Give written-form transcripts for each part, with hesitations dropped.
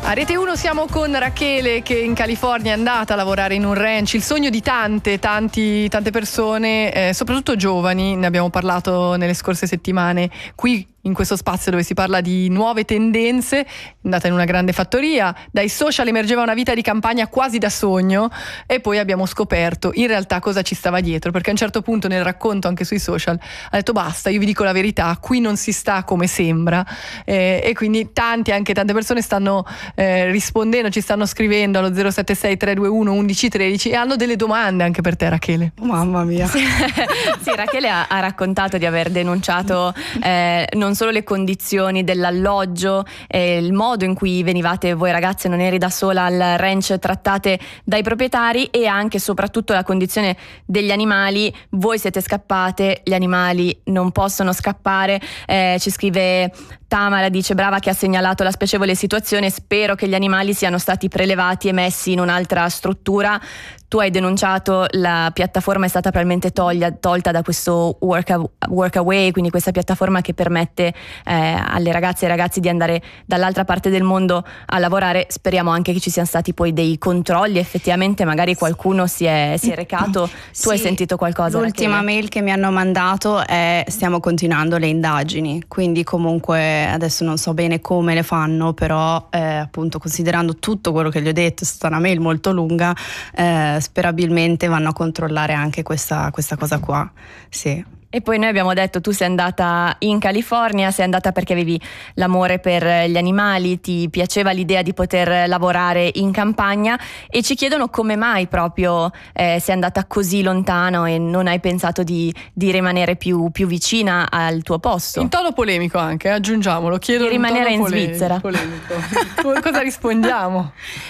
A Rete 1 siamo con Rachele, che in California è andata a lavorare in un ranch, il sogno di tante persone, soprattutto giovani. Ne abbiamo parlato nelle scorse settimane qui in questo spazio dove si parla di nuove tendenze. È andata in una grande fattoria, dai social emergeva una vita di campagna quasi da sogno, e poi abbiamo scoperto in realtà cosa ci stava dietro, perché a un certo punto nel racconto anche sui social ha detto basta, io vi dico la verità, qui non si sta come sembra, e quindi tante persone stanno rispondendo, ci stanno scrivendo allo 076 321 1113 e hanno delle domande anche per te, Rachele. Mamma mia. Sì, Rachele ha raccontato di aver denunciato non solo le condizioni dell'alloggio, il modo in cui venivate voi ragazze, non eri da sola al ranch, trattate dai proprietari, e anche e soprattutto la condizione degli animali. Voi siete scappate, gli animali non possono scappare. Ci scrive Tamara, dice brava che ha segnalato la spiacevole situazione, spero che gli animali siano stati prelevati e messi in un'altra struttura. Tu hai denunciato, la piattaforma è stata probabilmente tolta da questo Workaway, quindi questa piattaforma che permette alle ragazze e ai ragazzi di andare dall'altra parte del mondo a lavorare. Speriamo anche che ci siano stati poi dei controlli, effettivamente magari qualcuno si è recato. Tu hai sentito qualcosa? L'ultima mail che mi hanno mandato è stiamo continuando le indagini, quindi comunque adesso non so bene come le fanno, però appunto considerando tutto quello che gli ho detto, è stata una mail molto lunga, sperabilmente vanno a controllare anche questa cosa qua. Sì. E poi noi abbiamo detto, tu sei andata in California, sei andata perché avevi l'amore per gli animali, ti piaceva l'idea di poter lavorare in campagna, e ci chiedono come mai proprio sei andata così lontano e non hai pensato di rimanere più vicina al tuo posto. In tono polemico anche, aggiungiamolo, chiedo di rimanere in Svizzera. Polemico. Cosa rispondiamo?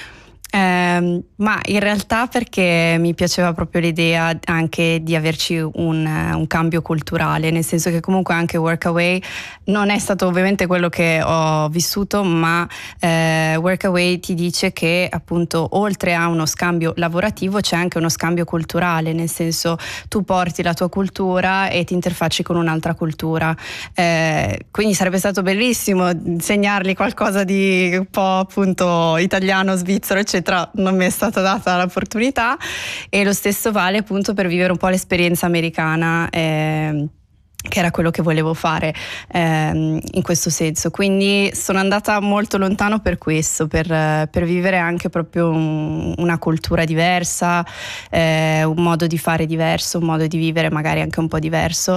Ma in realtà perché mi piaceva proprio l'idea anche di averci un cambio culturale, nel senso che comunque anche Workaway non è stato ovviamente quello che ho vissuto, ma Workaway ti dice che appunto oltre a uno scambio lavorativo c'è anche uno scambio culturale, nel senso tu porti la tua cultura e ti interfacci con un'altra cultura, quindi sarebbe stato bellissimo insegnargli qualcosa di un po' appunto italiano, svizzero eccetera. Non mi è stata data l'opportunità, e lo stesso vale appunto per vivere un po' l'esperienza americana, che era quello che volevo fare in questo senso. Quindi sono andata molto lontano per questo, per vivere anche proprio una cultura diversa, un modo di fare diverso, un modo di vivere magari anche un po' diverso,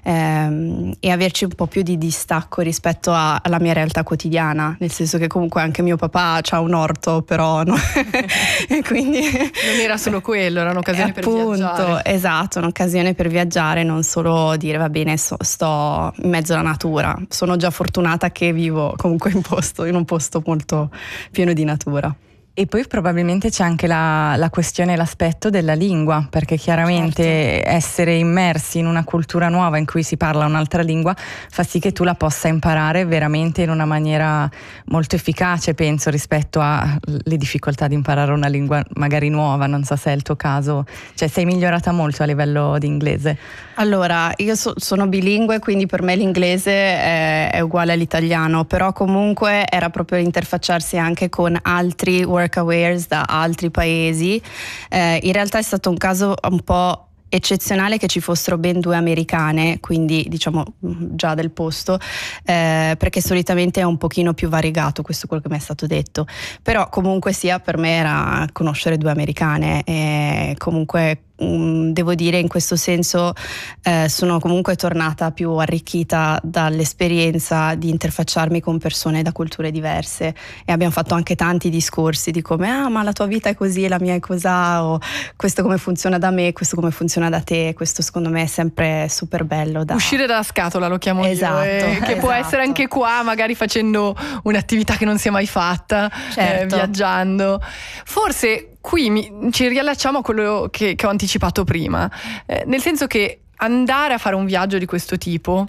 e averci un po' più di distacco rispetto alla mia realtà quotidiana, nel senso che comunque anche mio papà c'ha un orto, però no? E quindi non era solo quello, era un'occasione per viaggiare. Esatto, un'occasione per viaggiare, non solo dire va bene, sto in mezzo alla natura. Sono già fortunata che vivo comunque in un posto molto pieno di natura. E poi probabilmente c'è anche la questione, l'aspetto della lingua, perché chiaramente essere immersi in una cultura nuova in cui si parla un'altra lingua fa sì che tu la possa imparare veramente in una maniera molto efficace, penso, rispetto alle difficoltà di imparare una lingua magari nuova. Non so se è il tuo caso, cioè sei migliorata molto a livello di inglese. Allora, io sono bilingue, quindi per me l'inglese è uguale all'italiano, però comunque era proprio interfacciarsi anche con altri workawayers da altri paesi. In realtà è stato un caso un po' eccezionale che ci fossero ben 2 americane, quindi diciamo già del posto, perché solitamente è un pochino più variegato, questo è quello che mi è stato detto, però comunque sia per me era conoscere 2 americane, e comunque devo dire in questo senso sono comunque tornata più arricchita dall'esperienza di interfacciarmi con persone da culture diverse, e abbiamo fatto anche tanti discorsi di come ma la tua vita è così e la mia è cosà, o questo come funziona da me, questo come funziona da te. Questo secondo me è sempre super bello uscire dalla scatola, lo chiamo esatto, io, che può essere anche qua magari facendo un'attività che non si è mai fatta, certo. Viaggiando. Forse qui ci riallacciamo a quello che ho anticipato prima, nel senso che andare a fare un viaggio di questo tipo,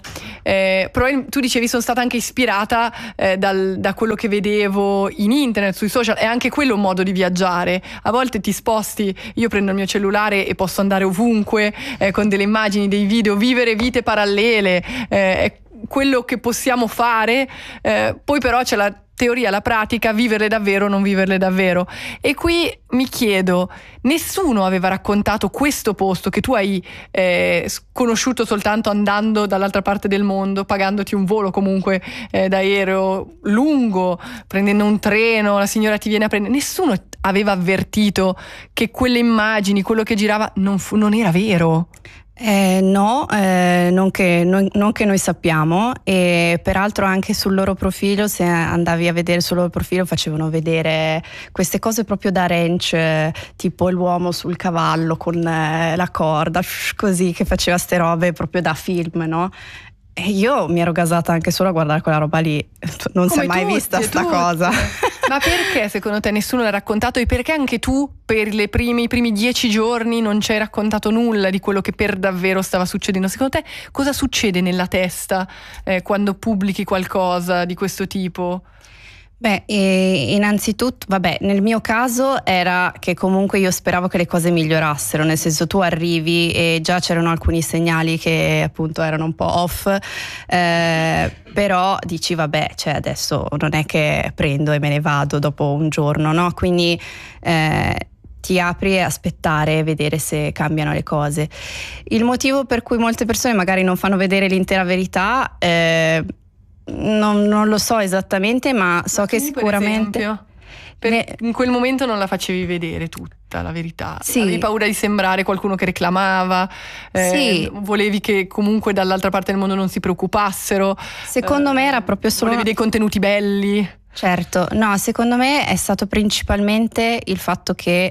tu dicevi sono stata anche ispirata da quello che vedevo in internet, sui social, è anche quello un modo di viaggiare. A volte ti sposti, io prendo il mio cellulare e posso andare ovunque, con delle immagini, dei video, vivere vite parallele, è quello che possiamo fare, poi però c'è teoria alla pratica, viverle davvero o non viverle davvero. E qui mi chiedo, nessuno aveva raccontato questo posto che tu hai conosciuto soltanto andando dall'altra parte del mondo, pagandoti un volo comunque d'aereo lungo, prendendo un treno, la signora ti viene a prendere. Nessuno aveva avvertito che quelle immagini, quello che girava non era vero? No, non che noi sappiamo, e peraltro anche sul loro profilo, se andavi a vedere sul loro profilo, facevano vedere queste cose proprio da ranch, tipo l'uomo sul cavallo con la corda, così, che faceva ste robe proprio da film, no? E io mi ero gasata anche solo a guardare quella roba lì, non si è mai vista sta cosa. Ma perché secondo te nessuno l'ha raccontato, e perché anche tu per i primi 10 giorni non ci hai raccontato nulla di quello che per davvero stava succedendo? Secondo te cosa succede nella testa quando pubblichi qualcosa di questo tipo? Beh, innanzitutto, vabbè, nel mio caso era che comunque io speravo che le cose migliorassero, nel senso, tu arrivi e già c'erano alcuni segnali che appunto erano un po' off, però dici vabbè, cioè adesso non è che prendo e me ne vado dopo un giorno, no? Quindi ti apri a aspettare e vedere se cambiano le cose. Il motivo per cui molte persone magari non fanno vedere l'intera verità, non lo so esattamente, ma so che sicuramente in quel momento non la facevi vedere tutta la verità. Sì. Avevi paura di sembrare qualcuno che reclamava, sì. Volevi che comunque dall'altra parte del mondo non si preoccupassero. Secondo me era proprio solo volevi dei contenuti belli. Certo, no, secondo me è stato principalmente il fatto che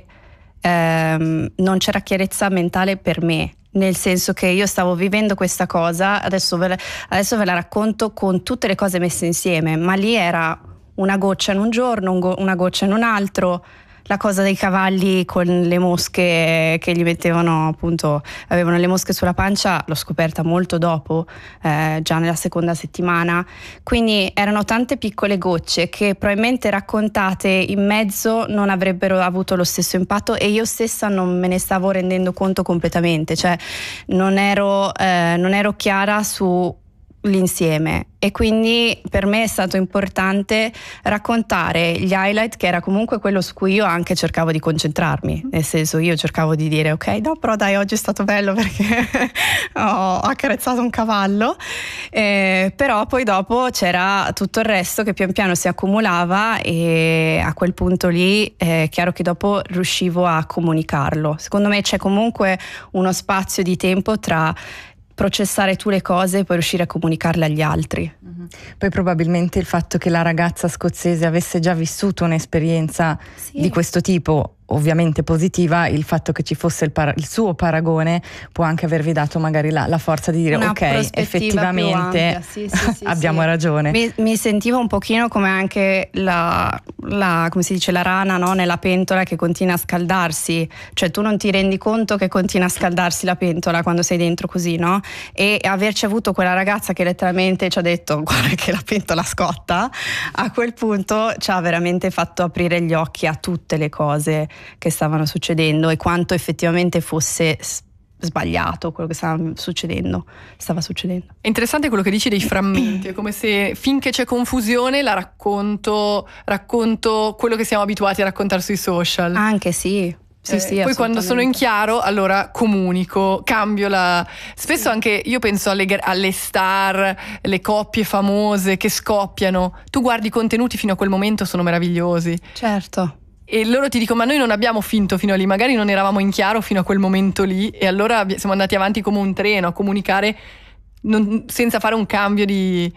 non c'era chiarezza mentale per me. Nel senso che io stavo vivendo questa cosa, adesso ve la racconto con tutte le cose messe insieme, ma lì era una goccia in un giorno, una goccia in un altro, la cosa dei cavalli con le mosche che gli mettevano, appunto, avevano le mosche sulla pancia, l'ho scoperta molto dopo, già nella seconda settimana. Quindi erano tante piccole gocce che probabilmente raccontate in mezzo non avrebbero avuto lo stesso impatto, e io stessa non me ne stavo rendendo conto completamente, cioè non ero chiara su l'insieme, e quindi per me è stato importante raccontare gli highlight, che era comunque quello su cui io anche cercavo di concentrarmi, nel senso, io cercavo di dire ok, no, però dai, oggi è stato bello perché ho accarezzato un cavallo, però poi dopo c'era tutto il resto che pian piano si accumulava, e a quel punto lì è chiaro che dopo riuscivo a comunicarlo. Secondo me c'è comunque uno spazio di tempo tra processare tu le cose e poi riuscire a comunicarle agli altri. Poi probabilmente il fatto che la ragazza scozzese avesse già vissuto un'esperienza di questo tipo, ovviamente positiva, il fatto che ci fosse il suo paragone può anche avervi dato magari la forza di dire ok, effettivamente abbiamo ragione. Mi sentivo un pochino come anche come si dice, la rana, no? Nella pentola che continua a scaldarsi, cioè tu non ti rendi conto che continua a scaldarsi la pentola quando sei dentro così, no? E averci avuto quella ragazza che letteralmente ci ha detto guarda che la pentola scotta, a quel punto ci ha veramente fatto aprire gli occhi a tutte le cose che stavano succedendo e quanto effettivamente fosse sbagliato quello che stava succedendo. È interessante quello che dici dei frammenti, è come se finché c'è confusione la racconto quello che siamo abituati a raccontare sui social. Anche sì. Poi quando sono in chiaro allora comunico, cambio spesso anche io penso alle star, le coppie famose che scoppiano, tu guardi i contenuti fino a quel momento, sono meravigliosi, certo, e loro ti dicono ma noi non abbiamo finto fino a lì, magari non eravamo in chiaro fino a quel momento lì, e allora siamo andati avanti come un treno a comunicare senza fare un cambio di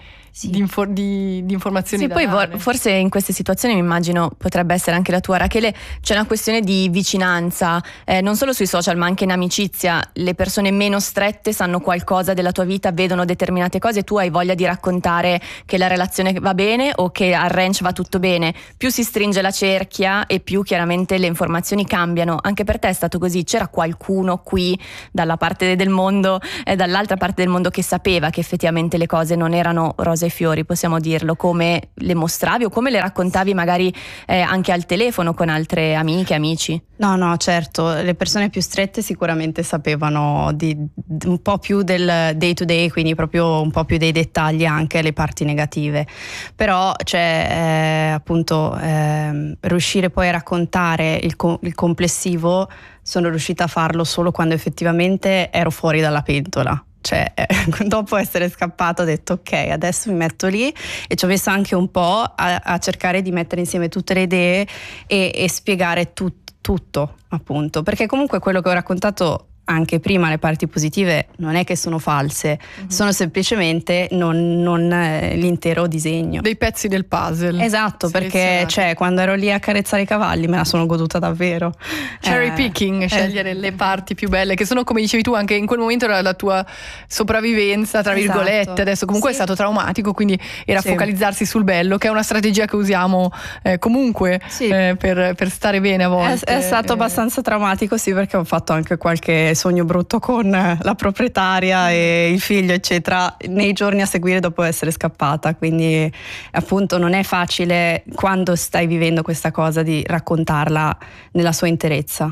informazioni. Sì, poi forse in queste situazioni, mi immagino potrebbe essere anche la tua, Rachele, c'è una questione di vicinanza, non solo sui social ma anche in amicizia. Le persone meno strette sanno qualcosa della tua vita, vedono determinate cose, tu hai voglia di raccontare che la relazione va bene o che al ranch va tutto bene. Più si stringe la cerchia e più chiaramente le informazioni cambiano. Anche per te è stato così? C'era qualcuno qui dalla parte del mondo e dall'altra parte del mondo che sapeva che effettivamente le cose non erano rose rose e fiori, possiamo dirlo, come le mostravi o come le raccontavi magari anche al telefono con altre amiche, amici? No, certo, le persone più strette sicuramente sapevano un po' più del day to day, quindi proprio un po' più dei dettagli, anche le parti negative. Però appunto riuscire poi a raccontare il complessivo, sono riuscita a farlo solo quando effettivamente ero fuori dalla pentola. Cioè, dopo essere scappato ho detto ok, adesso mi metto lì, e ci ho messo anche un po' a cercare di mettere insieme tutte le idee e spiegare tutto, appunto, perché comunque quello che ho raccontato anche prima, le parti positive, non è che sono false, sono semplicemente non l'intero disegno. Dei pezzi del puzzle. Esatto, perché quando ero lì a carezzare i cavalli me la sono goduta davvero. Cherry picking, scegliere le parti più belle, che sono, come dicevi tu, anche in quel momento era la tua sopravvivenza, tra virgolette. Adesso comunque è stato traumatico, quindi era focalizzarsi sul bello, che è una strategia che usiamo comunque per stare bene a volte. È stato abbastanza traumatico, sì, perché ho fatto anche qualche sogno brutto con la proprietaria e il figlio, eccetera, nei giorni a seguire dopo essere scappata. Quindi appunto non è facile, quando stai vivendo questa cosa, di raccontarla nella sua interezza.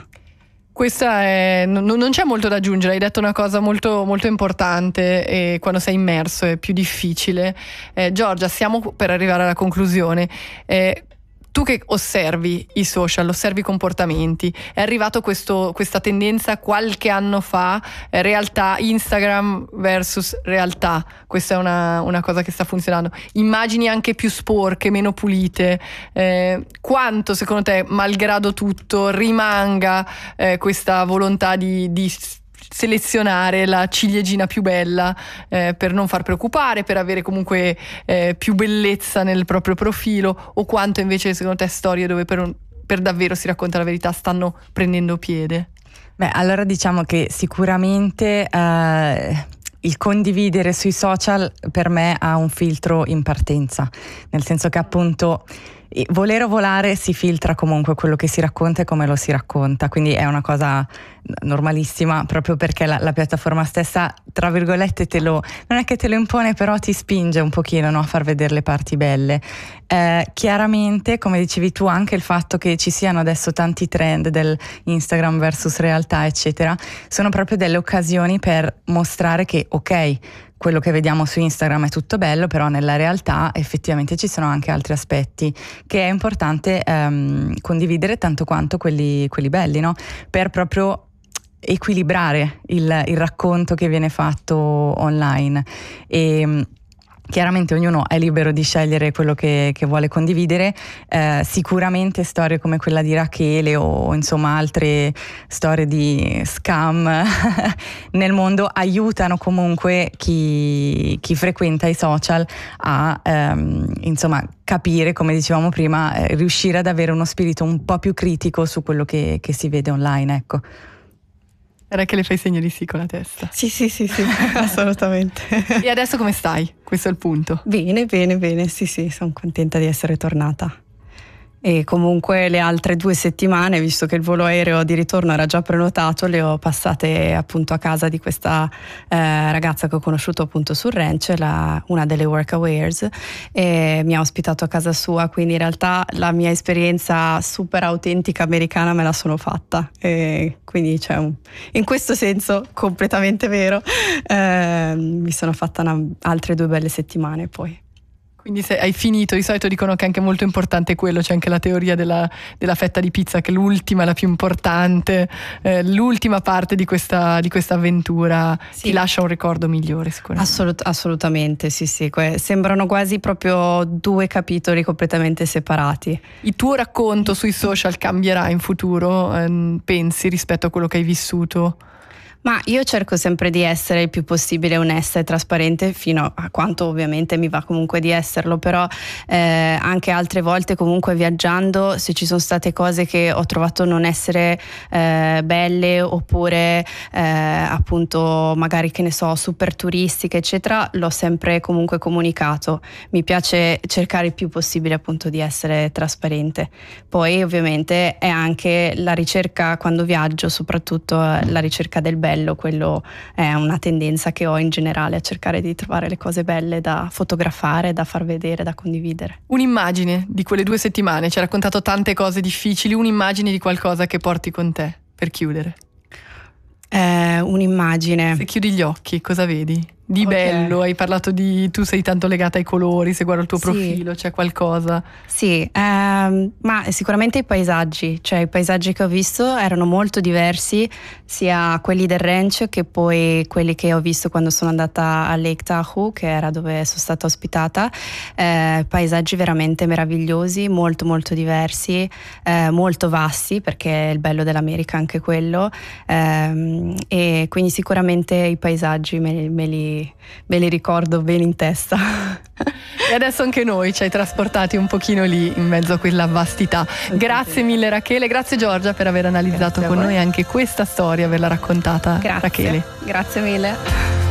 Non c'è molto da aggiungere, hai detto una cosa molto, molto importante, e quando sei immerso è più difficile. Giorgia, stiamo per arrivare alla conclusione. Tu che osservi i social, osservi i comportamenti, è arrivato questa tendenza qualche anno fa, realtà, Instagram versus realtà. Questa è una cosa che sta funzionando. Immagini anche più sporche, meno pulite. Quanto secondo te, malgrado tutto, rimanga questa volontà di selezionare la ciliegina più bella per non far preoccupare, per avere comunque più bellezza nel proprio profilo, o quanto invece secondo te storie dove per davvero si racconta la verità stanno prendendo piede? Beh, allora diciamo che sicuramente il condividere sui social per me ha un filtro in partenza, nel senso che appunto volere o volare si filtra comunque quello che si racconta e come lo si racconta, quindi è una cosa normalissima, proprio perché la piattaforma stessa, tra virgolette, non è che te lo impone, però ti spinge un pochino, no, a far vedere le parti belle. Chiaramente, come dicevi tu, anche il fatto che ci siano adesso tanti trend del Instagram versus realtà, eccetera, sono proprio delle occasioni per mostrare che ok, quello che vediamo su Instagram è tutto bello, però nella realtà effettivamente ci sono anche altri aspetti che è importante condividere, tanto quanto quelli belli, no? Per proprio equilibrare il racconto che viene fatto online. E chiaramente ognuno è libero di scegliere quello che vuole condividere. Sicuramente storie come quella di Rachele o insomma altre storie di scam nel mondo aiutano comunque chi frequenta i social a insomma capire, come dicevamo prima, riuscire ad avere uno spirito un po' più critico su quello che si vede online, ecco. Era che le fai segno di sì con la testa. Sì, assolutamente. E adesso come stai? Questo è il punto. Bene, sì, sono contenta di essere tornata. E comunque le altre 2 settimane, visto che il volo aereo di ritorno era già prenotato, le ho passate appunto a casa di questa ragazza che ho conosciuto appunto sul ranch, una delle workawayers, e mi ha ospitato a casa sua, quindi in realtà la mia esperienza super autentica americana me la sono fatta, e quindi in questo senso completamente vero. Mi sono fatta altre 2 belle settimane poi. Quindi se hai finito, di solito dicono che è anche molto importante quello, c'è anche la teoria della fetta di pizza, che l'ultima è la più importante, l'ultima parte di questa avventura ti lascia un ricordo migliore sicuramente. Assolutamente, sì, sembrano quasi proprio 2 capitoli completamente separati. Il tuo racconto sui social cambierà in futuro, pensi, rispetto a quello che hai vissuto? Ma io cerco sempre di essere il più possibile onesta e trasparente, fino a quanto ovviamente mi va comunque di esserlo, però anche altre volte comunque viaggiando, se ci sono state cose che ho trovato non essere belle, oppure appunto magari, che ne so, super turistiche eccetera, l'ho sempre comunque comunicato. Mi piace cercare il più possibile appunto di essere trasparente. Poi ovviamente è anche la ricerca, quando viaggio soprattutto, la ricerca del bello, bello, quello è una tendenza che ho in generale, a cercare di trovare le cose belle da fotografare, da far vedere, da condividere. Un'immagine di quelle 2 settimane, ci hai raccontato tante cose difficili, un'immagine di qualcosa che porti con te per chiudere. Un'immagine. Se chiudi gli occhi, cosa vedi? Di Ok. bello, hai parlato tu sei tanto legata ai colori, se guardo il tuo Sì. profilo c'è qualcosa. Sì, ma sicuramente i paesaggi, cioè i paesaggi che ho visto erano molto diversi, sia quelli del ranch che poi quelli che ho visto quando sono andata a Lake Tahoe, che era dove sono stata ospitata. Paesaggi veramente meravigliosi, molto molto diversi, molto vasti, perché è il bello dell'America anche quello, e quindi sicuramente i paesaggi me li ricordo bene in testa. E adesso anche noi ci hai trasportati un pochino lì in mezzo a quella vastità. Grazie mille Rachele, grazie Giorgia per aver analizzato Grazie a con voi. noi anche questa storia, averla raccontata. Grazie. Rachele. Grazie mille.